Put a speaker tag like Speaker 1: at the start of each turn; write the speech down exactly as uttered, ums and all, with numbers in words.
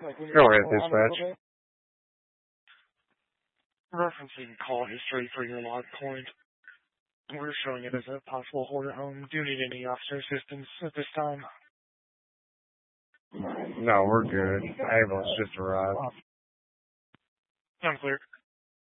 Speaker 1: Go ahead, dispatch.
Speaker 2: Referencing call history for your log point, we're showing it as a possible hoarder home. Do you need any officer assistance at this time?
Speaker 1: No, we're good. Ambulance just arrived.
Speaker 2: I'm clear.